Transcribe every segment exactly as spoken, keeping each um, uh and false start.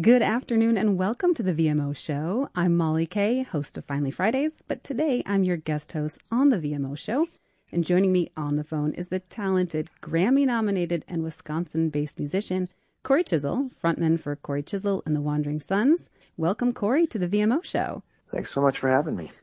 Good afternoon and welcome to the V M O Show. I'm Molly Kay, host of Finally Fridays, but today I'm your guest host on the V M O Show. And joining me on the phone is the talented, Grammy-nominated and Wisconsin-based musician, Cory Chisel, frontman for Cory Chisel and the Wandering Sons. Welcome, Cory, to the V M O Show. Thanks so much for having me.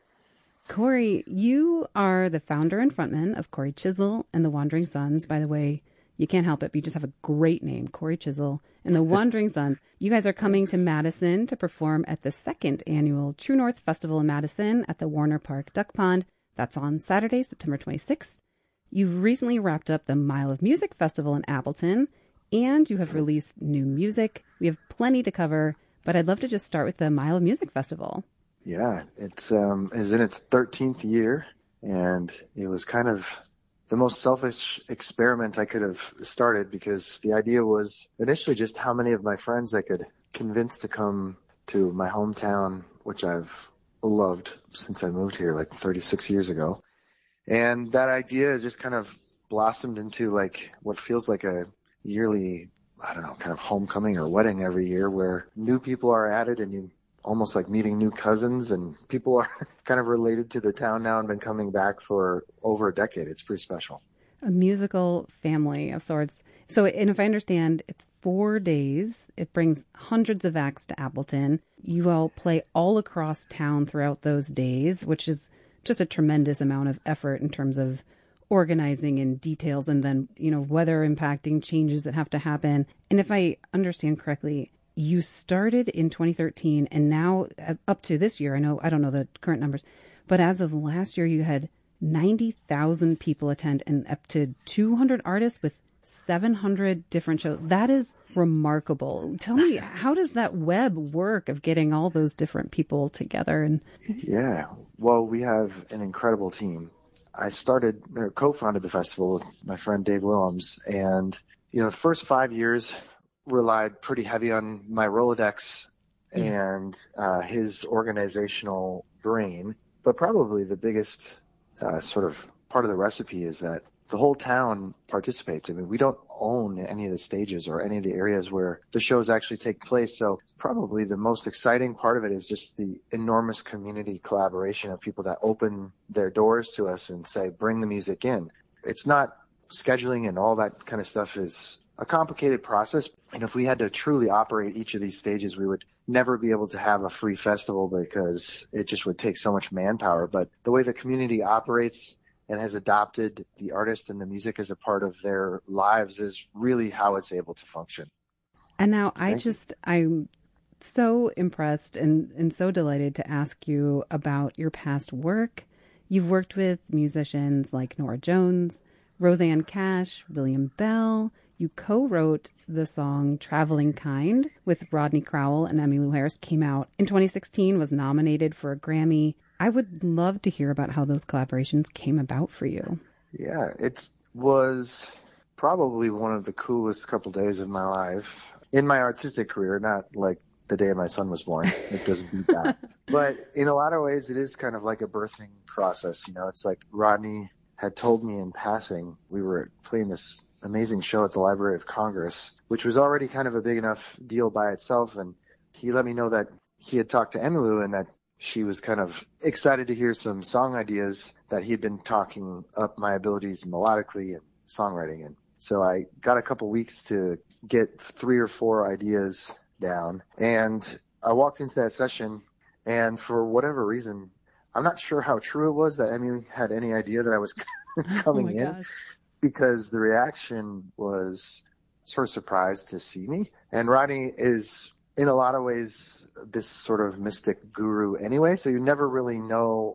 Cory, you are the founder and frontman of Cory Chisel and the Wandering Sons. By the way, you can't help it, but you just have a great name, Cory Chisel and the Wandering Sons. You guys are coming Thanks. to Madison to perform at the second annual True North Festival in Madison at the Warner Park Duck Pond. That's on Saturday, September twenty-sixth. You've recently wrapped up the Mile of Music Festival in Appleton, and you have released new music. We have plenty to cover, but I'd love to just start with the Mile of Music Festival. Yeah, it's um, is in its thirteenth year, and it was kind of the most selfish experiment I could have started, because the idea was initially just how many of my friends I could convince to come to my hometown, which I've loved since I moved here like thirty-six years ago. And that idea just kind of blossomed into like what feels like a yearly, I don't know, kind of homecoming or wedding every year, where new people are added and you almost like meeting new cousins, and people are kind of related to the town now and been coming back for over a decade. It's pretty special. A musical family of sorts. So, and if I understand, it's four days. It brings hundreds of acts to Appleton. You all play all across town throughout those days, which is just a tremendous amount of effort in terms of organizing and details, and then, you know, weather impacting changes that have to happen. And if I understand correctly, you started in twenty thirteen, and now up to this year, I know, I don't know the current numbers, but as of last year, you had ninety thousand people attend and up to two hundred artists with seven hundred different shows. That is remarkable. Tell me, how does that web work of getting all those different people together? And yeah, well, we have an incredible team. I started, or co-founded the festival with my friend Dave Willems, and you know, the first five years relied pretty heavy on my Rolodex and uh, his organizational brain. But probably the biggest uh, sort of part of the recipe is that the whole town participates. I mean, we don't own any of the stages or any of the areas where the shows actually take place. So probably the most exciting part of it is just the enormous community collaboration of people that open their doors to us and say, bring the music in. It's not scheduling and all that kind of stuff is a complicated process. And if we had to truly operate each of these stages, we would never be able to have a free festival because it just would take so much manpower. But the way the community operates and has adopted the artist and the music as a part of their lives is really how it's able to function. And now I Thank just, you. I'm so impressed and, and so delighted to ask you about your past work. You've worked with musicians like Norah Jones, Rosanne Cash, William Bell. You co-wrote the song Traveling Kind with Rodney Crowell and Emmylou Harris, came out in twenty sixteen, was nominated for a Grammy. I would love to hear about how those collaborations came about for you. Yeah, it was probably one of the coolest couple days of my life in my artistic career, not like the day my son was born. It doesn't beat that. But in a lot of ways, it is kind of like a birthing process. You know, it's like Rodney had told me in passing, we were playing this amazing show at the Library of Congress, which was already kind of a big enough deal by itself. And he let me know that he had talked to Emmylou and that she was kind of excited to hear some song ideas, that he had been talking up my abilities melodically and songwriting. And so I got a couple weeks to get three or four ideas down. And I walked into that session, and for whatever reason, I'm not sure how true it was that Emily had any idea that I was coming oh in. Gosh. Because the reaction was sort of surprised to see me. And Rodney is, in a lot of ways, this sort of mystic guru anyway, so you never really know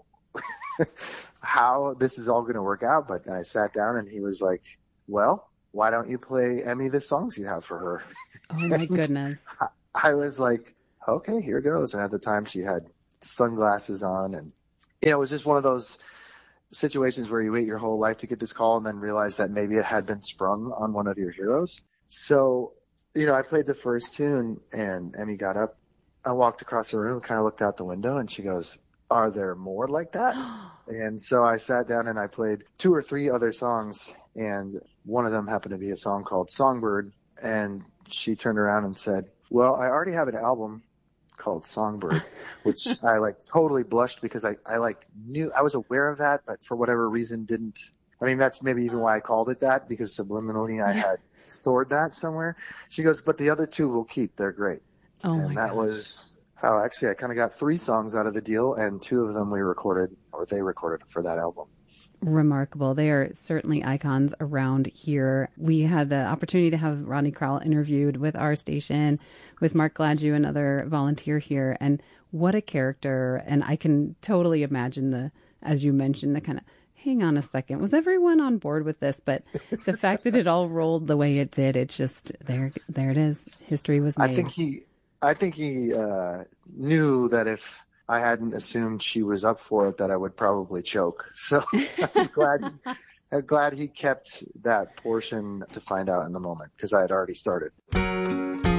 how this is all going to work out. But I sat down and he was like, well, why don't you play Emmy the songs you have for her? Oh, my goodness. I, I was like, okay, here goes. And at the time she had sunglasses on, and you know, it was just one of those situations where you wait your whole life to get this call and then realize that maybe it had been sprung on one of your heroes. So, you know, I played the first tune and Emmy got up. I walked across the room, kind of looked out the window, and she goes, are there more like that? And so I sat down and I played two or three other songs, and one of them happened to be a song called Songbird. And she turned around and said, Well, I already have an album called Songbird, which I like totally blushed because I, I like knew I was aware of that, but for whatever reason didn't. I mean, that's maybe even why I called it that, because subliminally I had stored that somewhere. She goes, but the other two will keep. They're great. Oh, and my that gosh. was how actually I kind of got three songs out of the deal, and two of them we recorded, or they recorded for that album. Remarkable. They are certainly icons around here. We had the opportunity to have Rodney Crowell interviewed with our station, with Mark Gladue, another volunteer here. And what a character. And I can totally imagine the, as you mentioned, the kind of, hang on a second, was everyone on board with this? But the fact that it all rolled the way it did, it's just, there, there it is. History was made. I think he, I think he uh, knew that if I hadn't assumed she was up for it, that I would probably choke. So I was glad, I'm glad he kept that portion to find out in the moment, because I had already started.